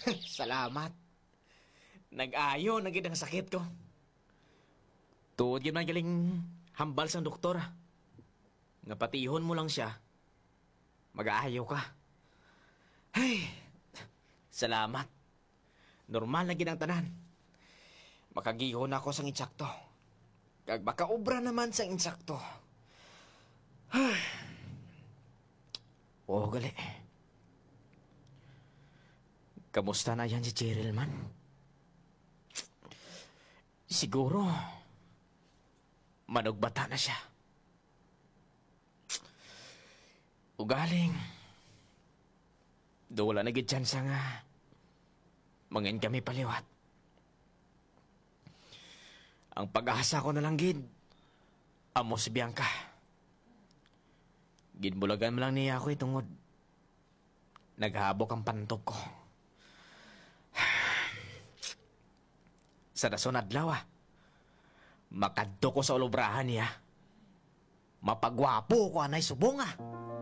Salamat. Nag-ayo, naging ang sakit ko. Tuod yun man galing hambal sang doktor. Nga patihon mo lang siya. Mag-aayaw ka. Ay, salamat. Normal na ginang tanan. Makagihon ako sang insakto. Kag makaobra naman sang insakto. Ay. Oo, gali. Kamusta na yan si Cheryl man? Siguro, manugbata na siya. Ugaling, do wala na gid tsansa nga mangin kami paliwat. Ang pag-asa ko na lang gid, amo si Bianca. Ginbulagan mo lang niya ako itungod. Naghabok ang pantog ko. Sa dason adlaw makadto ko sa ulubrahan niya. Mapagwapo ko anay subong